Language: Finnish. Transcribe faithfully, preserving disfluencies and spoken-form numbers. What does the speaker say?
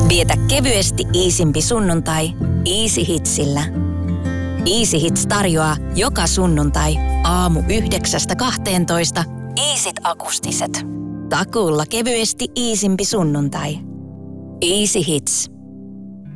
Vietä kevyesti iisimpi sunnuntai Easy Hitsillä. Easy Hits tarjoaa joka sunnuntai aamu yhdeksästä kahteentoista Easyt akustiset. Takuulla kevyesti iisimpi sunnuntai. Easy Hits.